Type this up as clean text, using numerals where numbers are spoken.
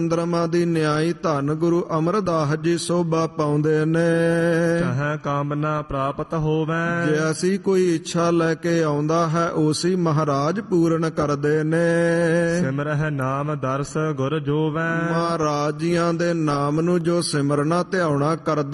ਚੰਦਰਮਾ ਦੀ ਨਿਆਈ ਧੰਨ ਗੁਰੂ ਅਮਰਦਾਸ ਜੀ ਸੋਭਾ ਪਾਉਂਦੇ ਨੇ। ਚਾਹੇ ਕਾਮਨਾ ਪ੍ਰਾਪਤ ਹੋਵੇ, ਜੇ ਅਸੀਂ ਕੋਈ ਇੱਛਾ ਲੈ ਕੇ ਆਉਂਦਾ ਹੈ ਉਸੀ ਮਹਾਰਾਜ ਪੂਰਨ ਕਰਦੇ ਨੇ। ਸਿਮਰਹਿ ਨਾਮ ਦਰਸ ਗੁਰ ਜੋਵੈ, ਮਹਾਰਾਜ ਜੀਆਂ ਦੇ ਨਾਮ ਨੂੰ ਜੋ ਸਿਮਰਨਾ ਧਿਆਉਣਾ ਕਰਦਾ